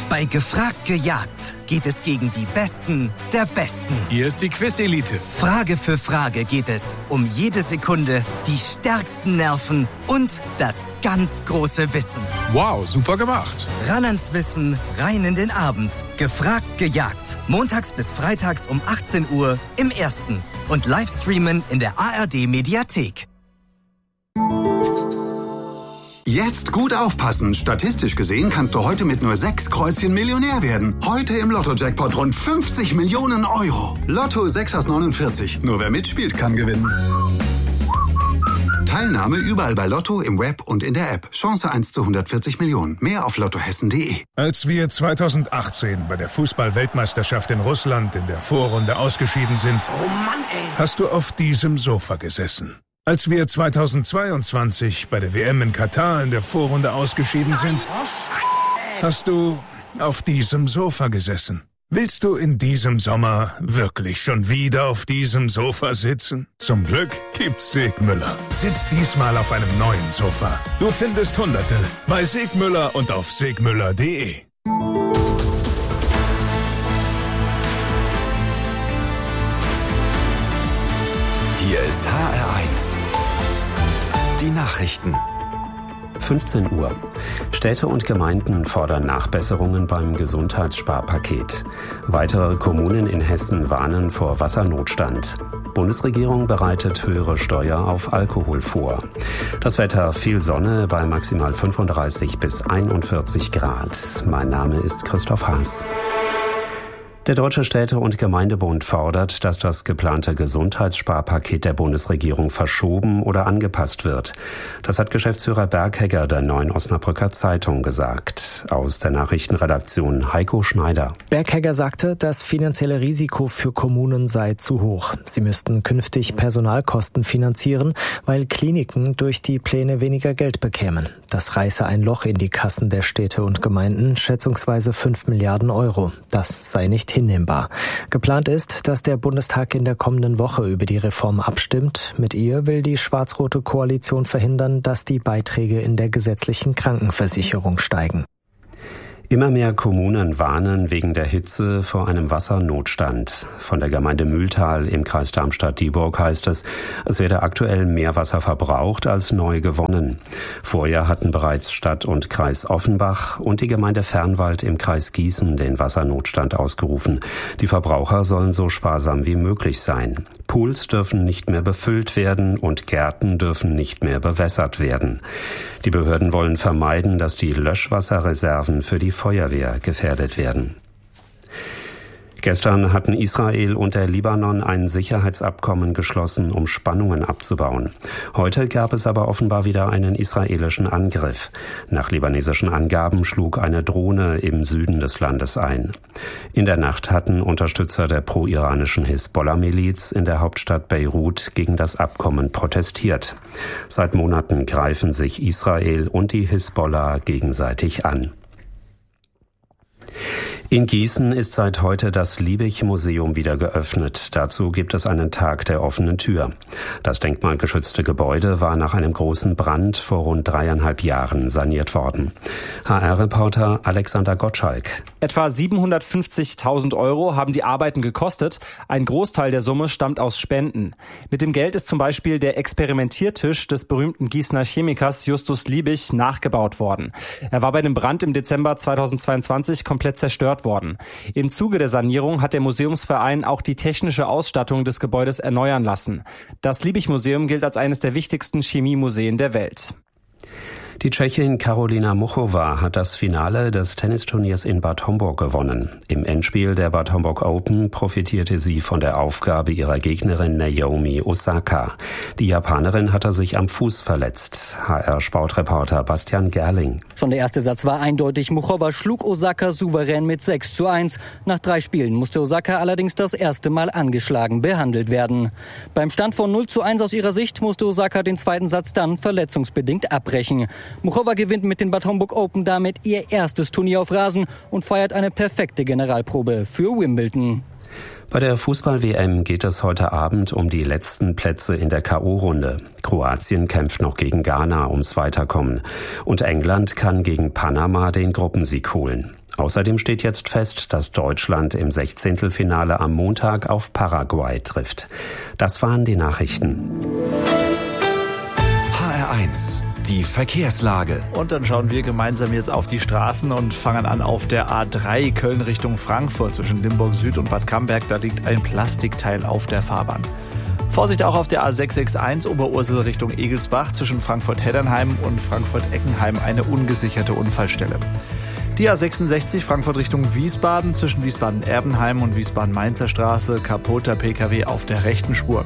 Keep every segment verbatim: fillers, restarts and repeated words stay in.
Bei Gefragt gejagt geht es gegen die Besten der Besten. Hier ist die Quiz-Elite. Frage für Frage geht es um jede Sekunde, die stärksten Nerven und das ganz große Wissen. Wow, super gemacht. Ran ans Wissen, rein in den Abend. Gefragt gejagt. Montags bis freitags um achtzehn Uhr im Ersten. Und Livestreamen in der A R D-Mediathek. Jetzt gut aufpassen. Statistisch gesehen kannst du heute mit nur sechs Kreuzchen Millionär werden. Heute im Lotto-Jackpot rund fünfzig Millionen Euro. Lotto sechs aus neunundvierzig. Nur wer mitspielt, kann gewinnen. Teilnahme überall bei Lotto, im Web und in der App. Chance eins zu hundertvierzig Millionen. Mehr auf lottohessen punkt de. Als wir zweitausendachtzehn bei der Fußball-Weltmeisterschaft in Russland in der Vorrunde ausgeschieden sind, Oh Mann, ey. hast du auf diesem Sofa gesessen. Als wir zweitausendzweiundzwanzig bei der W M in Katar in der Vorrunde ausgeschieden sind, hast du auf diesem Sofa gesessen. Willst du in diesem Sommer wirklich schon wieder auf diesem Sofa sitzen? Zum Glück gibt's Segmüller. Sitz diesmal auf einem neuen Sofa. Du findest Hunderte bei Segmüller und auf segmüller punkt de. Hier ist H R eins. Die Nachrichten. fünfzehn Uhr. Städte und Gemeinden fordern Nachbesserungen beim Gesundheitssparpaket. Weitere Kommunen in Hessen warnen vor Wassernotstand. Bundesregierung bereitet höhere Steuer auf Alkohol vor. Das Wetter: viel Sonne bei maximal fünfunddreißig bis einundvierzig Grad. Mein Name ist Christoph Haas. Der Deutsche Städte- und Gemeindebund fordert, dass das geplante Gesundheitssparpaket der Bundesregierung verschoben oder angepasst wird. Das hat Geschäftsführer Berghegger der Neuen Osnabrücker Zeitung gesagt. Aus der Nachrichtenredaktion Heiko Schneider. Berghegger sagte, das finanzielle Risiko für Kommunen sei zu hoch. Sie müssten künftig Personalkosten finanzieren, weil Kliniken durch die Pläne weniger Geld bekämen. Das reiße ein Loch in die Kassen der Städte und Gemeinden, schätzungsweise fünf Milliarden Euro. Das sei nicht hinnehmbar. Geplant ist, dass der Bundestag in der kommenden Woche über die Reform abstimmt. Mit ihr will die schwarz-rote Koalition verhindern, dass die Beiträge in der gesetzlichen Krankenversicherung steigen. Immer mehr Kommunen warnen wegen der Hitze vor einem Wassernotstand. Von der Gemeinde Mühltal im Kreis Darmstadt-Dieburg heißt es, es werde aktuell mehr Wasser verbraucht als neu gewonnen. Vorher hatten bereits Stadt und Kreis Offenbach und die Gemeinde Fernwald im Kreis Gießen den Wassernotstand ausgerufen. Die Verbraucher sollen so sparsam wie möglich sein. Pools dürfen nicht mehr befüllt werden und Gärten dürfen nicht mehr bewässert werden. Die Behörden wollen vermeiden, dass die Löschwasserreserven für die Feuerwehr gefährdet werden. Gestern hatten Israel und der Libanon ein Sicherheitsabkommen geschlossen, um Spannungen abzubauen. Heute gab es aber offenbar wieder einen israelischen Angriff. Nach libanesischen Angaben schlug eine Drohne im Süden des Landes ein. In der Nacht hatten Unterstützer der pro-iranischen Hisbollah-Miliz in der Hauptstadt Beirut gegen das Abkommen protestiert. Seit Monaten greifen sich Israel und die Hisbollah gegenseitig an. In Gießen ist seit heute das Liebig-Museum wieder geöffnet. Dazu gibt es einen Tag der offenen Tür. Das denkmalgeschützte Gebäude war nach einem großen Brand vor rund dreieinhalb Jahren saniert worden. H R-Reporter Alexander Gottschalk. Etwa siebenhundertfünfzigtausend Euro haben die Arbeiten gekostet. Ein Großteil der Summe stammt aus Spenden. Mit dem Geld ist zum Beispiel der Experimentiertisch des berühmten Gießener Chemikers Justus Liebig nachgebaut worden. Er war bei dem Brand im Dezember zweitausendzweiundzwanzig komplett zerstört worden. Im Zuge der Sanierung hat der Museumsverein auch die technische Ausstattung des Gebäudes erneuern lassen. Das Liebig-Museum gilt als eines der wichtigsten Chemiemuseen der Welt. Die Tschechin Karolina Muchova hat das Finale des Tennisturniers in Bad Homburg gewonnen. Im Endspiel der Bad Homburg Open profitierte sie von der Aufgabe ihrer Gegnerin Naomi Osaka. Die Japanerin hatte sich am Fuß verletzt. H R-Sportreporter Bastian Gerling. Schon der erste Satz war eindeutig. Muchova schlug Osaka souverän mit sechs zu eins. Nach drei Spielen musste Osaka allerdings das erste Mal angeschlagen behandelt werden. Beim Stand von null zu eins aus ihrer Sicht musste Osaka den zweiten Satz dann verletzungsbedingt abbrechen. Muchova gewinnt mit den Bad Homburg Open damit ihr erstes Turnier auf Rasen und feiert eine perfekte Generalprobe für Wimbledon. Bei der Fußball-W M geht es heute Abend um die letzten Plätze in der K O-Runde. Kroatien kämpft noch gegen Ghana ums Weiterkommen. Und England kann gegen Panama den Gruppensieg holen. Außerdem steht jetzt fest, dass Deutschland im Sechzehntelfinale am Montag auf Paraguay trifft. Das waren die Nachrichten. H R eins, die Verkehrslage. Und dann schauen wir gemeinsam jetzt auf die Straßen und fangen an auf der A drei Köln Richtung Frankfurt zwischen Limburg Süd und Bad Camberg. Da liegt ein Plastikteil auf der Fahrbahn. Vorsicht auch auf der A sechs sechs eins Oberursel Richtung Egelsbach zwischen Frankfurt-Heddernheim und Frankfurt-Eckenheim eine ungesicherte Unfallstelle. Die A sechsundsechzig Frankfurt Richtung Wiesbaden zwischen Wiesbaden-Erbenheim und Wiesbaden-Mainzer Straße, kaputter P K W auf der rechten Spur.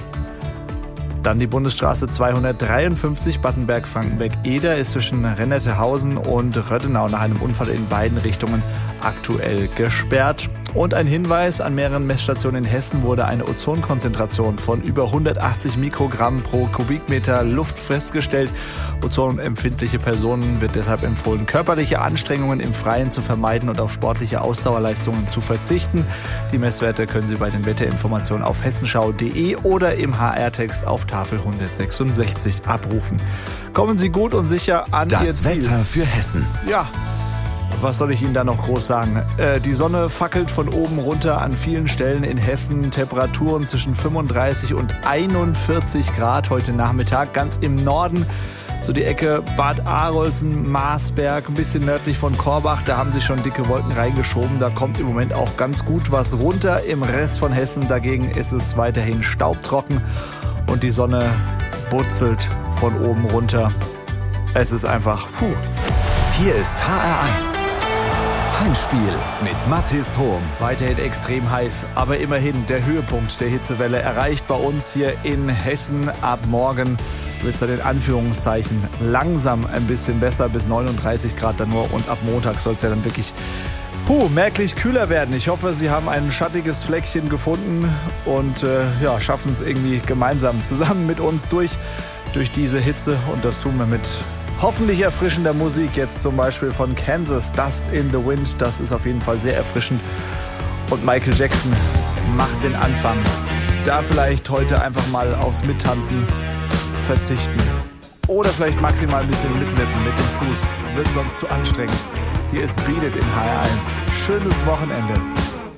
Dann die Bundesstraße zweihundertdreiundfünfzig Battenberg-Frankenberg-Eder ist zwischen Rennettehausen und Röttenau nach einem Unfall in beiden Richtungen aktuell gesperrt. Und ein Hinweis: An mehreren Messstationen in Hessen wurde eine Ozonkonzentration von über hundertachtzig Mikrogramm pro Kubikmeter Luft festgestellt. Ozonempfindliche Personen wird deshalb empfohlen, körperliche Anstrengungen im Freien zu vermeiden und auf sportliche Ausdauerleistungen zu verzichten. Die Messwerte können Sie bei den Wetterinformationen auf hessenschau punkt de oder im H R-Text auf Tafel hundertsechsundsechzig abrufen. Kommen Sie gut und sicher an Ihr Ziel. Das Wetter für Hessen. Ja. Was soll ich Ihnen da noch groß sagen? Äh, die Sonne fackelt von oben runter an vielen Stellen in Hessen. Temperaturen zwischen fünfunddreißig und einundvierzig Grad heute Nachmittag. Ganz im Norden, so die Ecke Bad Arolsen, Marsberg, ein bisschen nördlich von Korbach. Da haben sich schon dicke Wolken reingeschoben. Da kommt im Moment auch ganz gut was runter. Im Rest von Hessen dagegen ist es weiterhin staubtrocken. Und die Sonne butzelt von oben runter. Es ist einfach, puh. Hier ist H R eins. Heimspiel mit Mathis Hohm. Weiterhin extrem heiß, aber immerhin der Höhepunkt der Hitzewelle erreicht bei uns hier in Hessen. Ab morgen wird es dann in Anführungszeichen langsam ein bisschen besser, bis neununddreißig Grad dann nur. Und ab Montag soll es ja dann wirklich puh, merklich kühler werden. Ich hoffe, Sie haben ein schattiges Fleckchen gefunden und äh, ja, schaffen es irgendwie gemeinsam zusammen mit uns durch, durch diese Hitze. Und das tun wir mit hoffentlich erfrischender Musik, jetzt zum Beispiel von Kansas, Dust in the Wind. Das ist auf jeden Fall sehr erfrischend. Und Michael Jackson macht den Anfang. Da vielleicht heute einfach mal aufs Mittanzen verzichten. Oder vielleicht maximal ein bisschen mitwippen mit dem Fuß. Wird sonst zu anstrengend. Hier ist Beat It in H R eins. Schönes Wochenende.